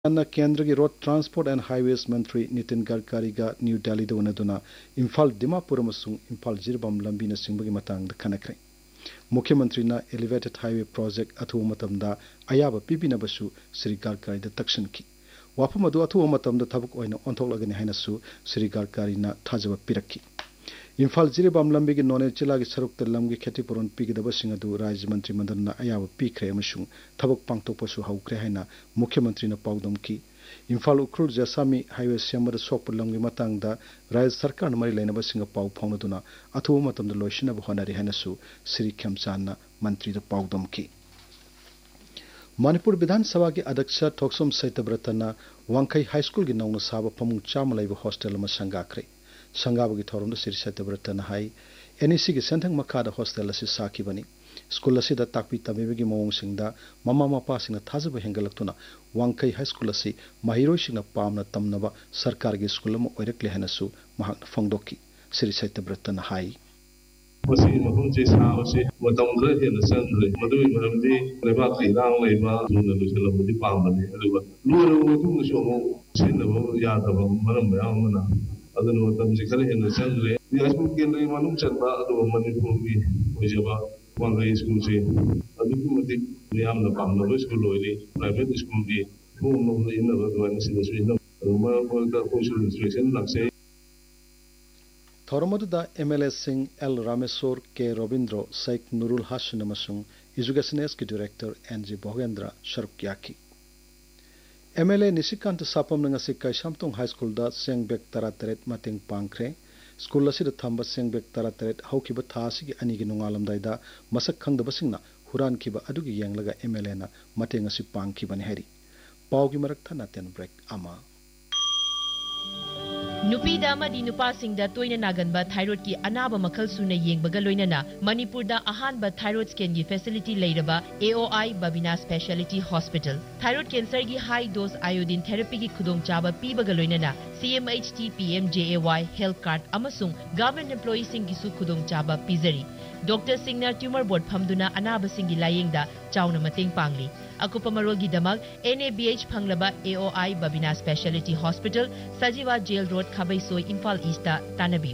केंद्र की road transport and highways मंत्री नितिन गडकरी का न्यू दिल्ली उन्नदुना इम्फाल दिमापुर इम्फाल जिरबम लंबी सिंबगी मतंग खनख्रे मुख्यमंत्री elevated highway project अथुब मतमदा अयाब पीबिनबसु Shri Gadkari तक्षण की वाफम अदु अथुब मतमदा थबक ओइना ओंथोकलगनि हाइनसु श्री गडकरी थाजब पिरक्की इम्फाल जिरबम लंबी की नोने जिला की सरुक लम की क्षतिपूरण पीगदबसिंग अदु राज्य मंत्रिमंडल अयाब पीख्रे अमसुंग थबक पांगतोकपसु हौख्रे हाइना मुख्यमंत्री पाउदम की Imphal Ukhrul जसामी highway सेमबद soap lump की मतंगदा राज्य सरकार मरी लेनबसिंग पाउ फाउनदुना अथुब मतमदा लोइसिनब होनारि हाइनसु श्री खेमचान मंत्री पाउदम की मणिपुर विधानसभा के अध्यक्ष थोक्सोम सैतब्रतना वांखई हाई स्कूल की नौना साब फमुंग चाम लैब हॉस्टल में संगाख्रे संगाबगी थौरम श्री सैतब्रतना हाई एनईसी की सेंथंग मखाद हॉस्टल असी साखिबनी स्कूल असिदा ताकपी तमेबगी मौंगसिंगदा ममा मपासिंग थाजब हेंगलक्तुना वांखई हाई स्कूल असी महिरोइसिंग पामना तमनबा सरकार की स्कूल में ओइरक्ले हनसु महाक फंगदोकी श्री सैतब्रतना हाई मसी मफम से सावसे मतम खर हेन संग्रे मदुई मरमदि लेबा खैरांग लेबा जुन लुसलमदि पामने अदुगा लोरो मदुं सोमो सिनबो यादबो मरम यामना अदुनो मतम से खर हेन संग्रे यासु केंद्र मानुम चलबा अदु मणिपुर की ओजबा वांगई स्कूल से अदुगु मदि यामना पामना स्कूल ओइली प्राइवेट स्कूल की होम नो इनबा दुआन सिदसु इन मा बोलता कोशल इंस्ट्रक्शन लक्ष्य थौरमदुदा एमएलए सिंह एल रामेश्वर के रविंद्र शेख नुरुल हासन एजुकेशन एस की director NG Bhogendra शरुकियाकी MLA Nishikant Sapam नंगसी कैसामतोंग high school दा सेंग बेग तरा तरेत मतेंग पांख्रे स्कूल असिदा थंबा सेंग बेग तरा तरेत हौकिबा थासिगी अनिगी नोंगालमदाइदा मसक खंगदबसिंगना हुरानखिबा अदुगी येंगलगा एमएलए ना मतेंग असि पांखिबनि हैरी पाउगी मरक थना तेन ब्रेक अमा नुपीदा मदी नुपासिंगदा तोइना नागनबा थाइरोइड की अनाबा मखल सुना येंगबगा लोइनना मणिपुरदा अहानबा थाइरोइड स्कैन की facility लेरबा AOI Babina speciality hospital thyroid cancer की हाई डोज आयोडीन थेरेपी की खुदोंग चाबा पीबगा लोइनना CMHT PMJAY health card अमसुंग government employee Singh की सु खुदोंग चाबा पीजरी doctor सिंगना tumour board फमदुना अनाबा सिंगी लायेंगदा Chowna मतेंग पांगली अकुपा मरोगी Damak NABH फंगलबा AOI Babina speciality hospital सजीवा jail road खबैसोई Imphal ईस्टा तानबियु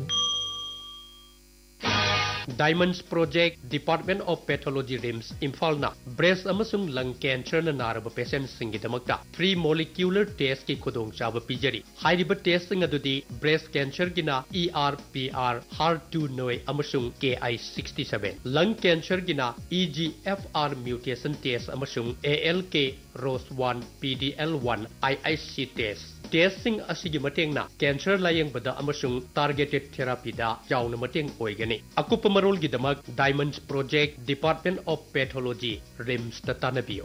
diamonds project department of pathology RIMS Imphal ना breast अमसुंग lung cancer न नारब patient सिंगी दमकता free molecular test की खुदोंग चाब पीजरी हाइरिब testing अदुदी breast cancer गिना ERPR HER2 नोय अमसुंग KI67 lung cancer गिना EGFR mutation test अमसुंग ALK ROS1 PDL1 IIC test testing असिगी मतेंगना cancer लायेंगबदा अमसुंग targeted थेरापीदा यावना मतेंग ओइगनी अकुप Marol गिदमक diamonds project department of pathology RIMS तानबियो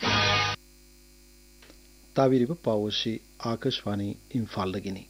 ताबिरिब पावसी Akashvani Imphal दगिनी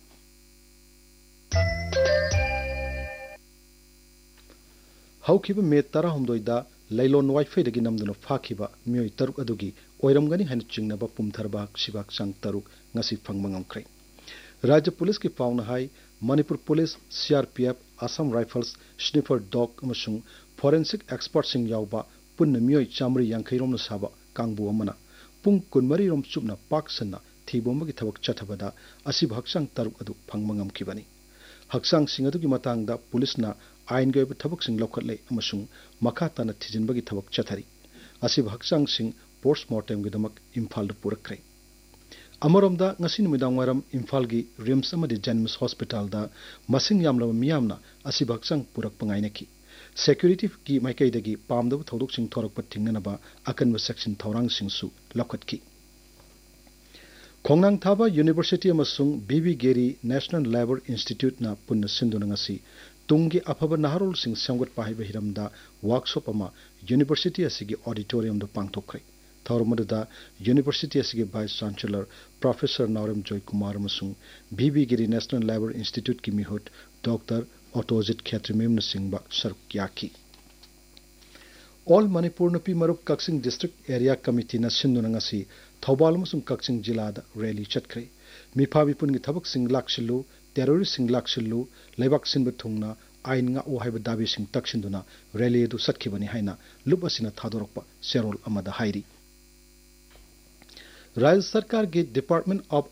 हौखिब may 13 लैलोन wifi दगी नमदुना फाखिबा मियोय तरुक अदुगी ओइरमगनी हन चिंगनबा पुमथरबा सिबाक संग तरुक ngasi phangmangamkhrai राज्य police की पाउना high Manipur police CRPF Assam rifles sniffer dog अमसुंग forensic expert सिंग यावबा पुन्न मियोय चामरी यांखैरोम साबा कांगबु अमना पुंग कुनमरी रोम चुपना पाकसना थीबोमगी थबक चथबदा असिब हक्संग तरुक अदु फंगमंगमखिबनी हक्संग सिंग अदुगी मतंगदा पुलिसना आइन गयब थबक सिंग लौखटले अमसुंग मखा तना थिजिनबगी थबक चथरी असिब हक्संग सिंग postmortem गिदमक Imphal पुरखरे अमरोमदा ngasi numidang waram imphal gi rims amadi janms hospital da masing yamlaba miyamna asi baksang purak pangainaki security ki maikai dagi pamdab thodok sing thorak pathingna ba akanwa section thorang singsu lokhatki khongnang thaba university amasung BB Geri National Labor Institute na punna sinduna ngasi tunggi afaba naharol sing samgat pahiba hiramda workshop ama university asigi auditorium da pangthokrai थौरमदुदा university असगी vice chancellor professor नौरम Joy Kumar मसुंग BB गिरी national labour institute की मिहुट doctor ऑटोजित खेत्रिमेम सिंगबा सरक्याकी all Manipur नुपी मरुप Kakching district area committee न सिंदुनंगसी थौबाल मसुंग कक्सिंग जिला दा rally चटखरे मिफाबी पुनगी थबक सिंग लाक्सिलु terrorist सिंग लाक्सिलु लेबाक सिंब थुंगना आइन nga o haiba dabi sing taksinduna rally du satkhibani haina lup asina thadorokpa serol amada hairi राज्य सरकार के department of